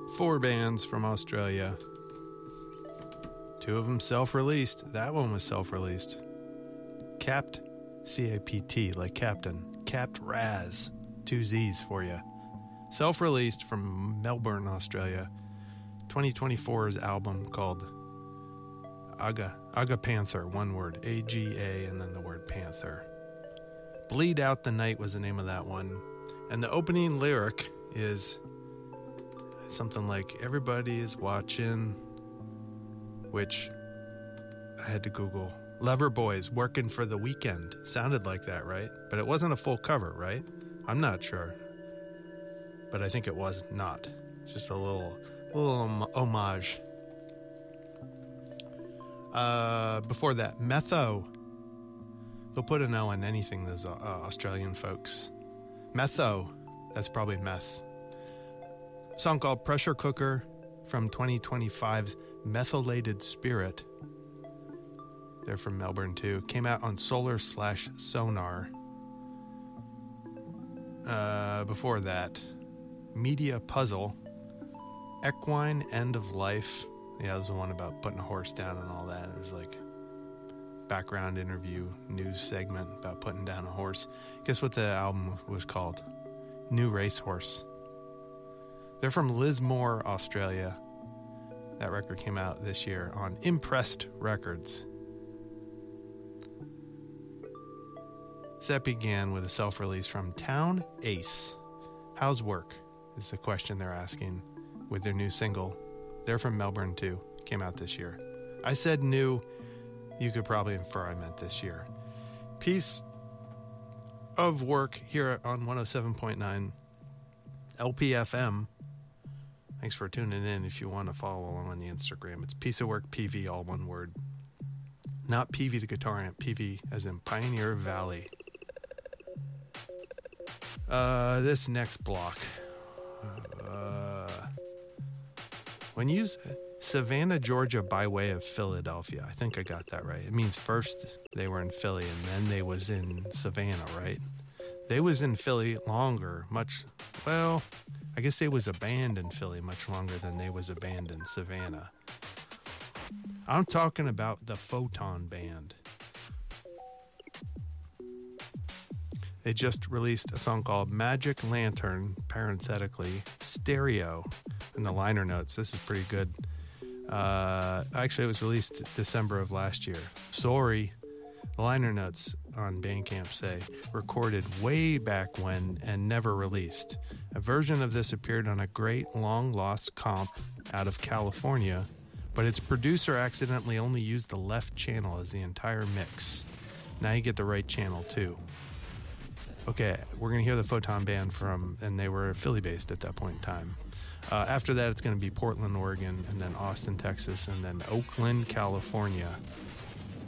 4 bands from Australia. 2 of them self-released. That one was self-released. Capt, C-A-P-T, like Captain. Capt Raz. 2 Z's for you. Self-released from Melbourne, Australia. 2024's album called Aga Panther, one word. A-G-A and then the word Panther. Bleed Out the Night was the name of that one. And the opening lyric is something like, everybody is watching, which I had to Google. Loverboys working for the weekend. Sounded like that, right? But it wasn't a full cover, right? I'm not sure. But I think it was not. Just a little homage. Before that, Metho. They'll put an O on anything, those Australian folks. Metho. That's probably meth. A song called Pressure Cooker from 2025's Methylated Spirit. They're from Melbourne too. Came out on Solar/Sonar. Before that, Media Puzzle. Equine End of Life. Yeah, that was the one about putting a horse down and all that. It was like background interview, news segment about putting down a horse. Guess what the album was called? New Racehorse. They're from Lismore, Australia. That record came out this year on Impressed Records. Set began with a self-release from Town Ace. How's work? Is the question they're asking with their new single. They're from Melbourne too. Came out this year. I said new. You could probably infer I meant this year. Piece of work here on 107.9 LPFM. Thanks for tuning in. If you want to follow along on the Instagram, it's Piece of Work PV, all one word. Not PV the guitar amp, PV as in Pioneer Valley. This next block. When you use Savannah, Georgia by way of Philadelphia, I think I got that right. It means first they were in Philly and then they was in Savannah, right? They was in Philly longer, I guess they was a band in Philly much longer than they was a band in Savannah. I'm talking about the Photon Band. They just released a song called Magic Lantern, parenthetically, Stereo. In the liner notes, this is pretty good. Actually, it was released December of last year. Sorry. The liner notes on Bandcamp say, recorded way back when and never released. A version of this appeared on a great long-lost comp out of California, but its producer accidentally only used the left channel as the entire mix. Now you get the right channel, too. Okay, we're going to hear the Photon Band and they were Philly-based at that point in time. After that, it's going to be Portland, Oregon, and then Austin, Texas, and then Oakland, California.